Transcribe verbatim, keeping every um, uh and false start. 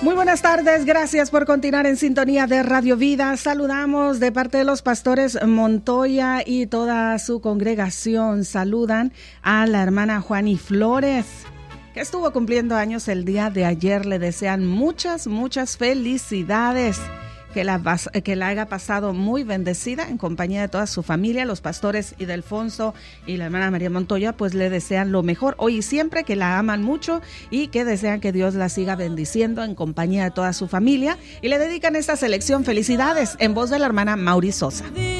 Muy buenas tardes, gracias por continuar en sintonía de Radio Vida. Saludamos de parte de los pastores Montoya y toda su congregación. Saludan a la hermana Juani Flores, que estuvo cumpliendo años el día de ayer. Le desean muchas, muchas felicidades. Que la, que la haya pasado muy bendecida en compañía de toda su familia. Los pastores Ildefonso y la hermana María Montoya pues le desean lo mejor hoy y siempre, que la aman mucho y que desean que Dios la siga bendiciendo en compañía de toda su familia, y le dedican esta selección. Felicidades en voz de la hermana Mauri Sosa.